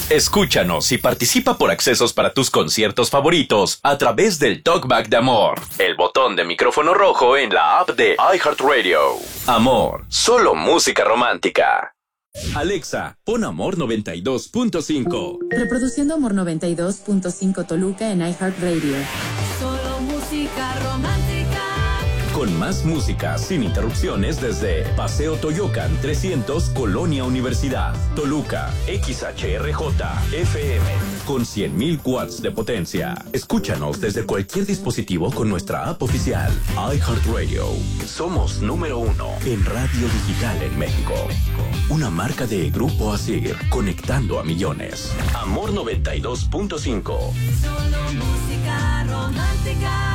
Escúchanos y participa por accesos para tus conciertos favoritos a través del Talkback de Amor, el botón de micrófono rojo en la app de iHeartRadio. Amor, solo música romántica. Alexa, pon Amor 92.5. Reproduciendo Amor 92.5 Toluca en iHeartRadio. Solo música romántica. Con más música sin interrupciones desde Paseo Toyocan 300, Colonia Universidad, Toluca, XHRJ, FM, con 100.000 watts de potencia. Escúchanos desde cualquier dispositivo con nuestra app oficial, iHeartRadio. Somos número 1 en radio digital en México. Una marca de Grupo Asir, conectando a millones. Amor 92.5. Solo música romántica.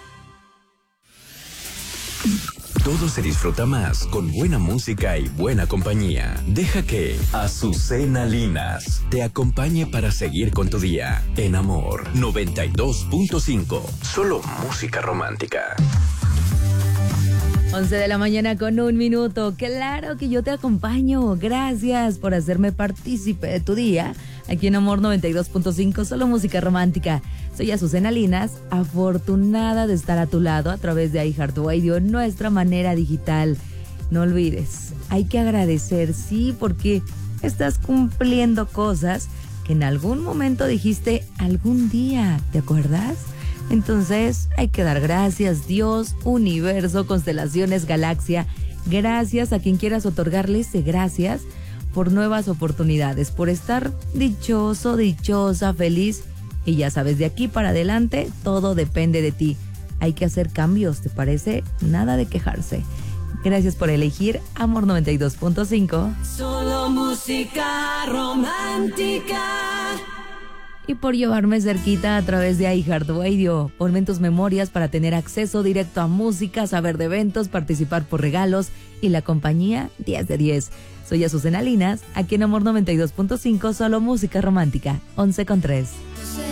Todo se disfruta más con buena música y buena compañía. Deja que Azucena Linas te acompañe para seguir con tu día. En Amor 92.5. Solo música romántica. 11 de la mañana con 1 minuto. Claro que yo te acompaño. Gracias por hacerme partícipe de tu día. Aquí en Amor 92.5, solo música romántica. Soy Azucena Linas, afortunada de estar a tu lado a través de iHeartRadio, nuestra manera digital. No olvides, hay que agradecer, sí, porque estás cumpliendo cosas que en algún momento dijiste algún día, ¿te acuerdas? Entonces hay que dar gracias, Dios, universo, constelaciones, galaxia. Gracias a quien quieras otorgarle ese gracias por nuevas oportunidades, por estar dichoso, dichosa, feliz. Y ya sabes, de aquí para adelante todo depende de ti. Hay que hacer cambios, ¿te parece? Nada de quejarse. Gracias por elegir Amor 92.5. Solo música romántica. Y por llevarme cerquita a través de iHeartRadio. Ponme en tus memorias para tener acceso directo a música, saber de eventos, participar por regalos y la compañía 10 de 10. Soy Azucena Linas, aquí en Amor 92.5, solo música romántica, 11:03.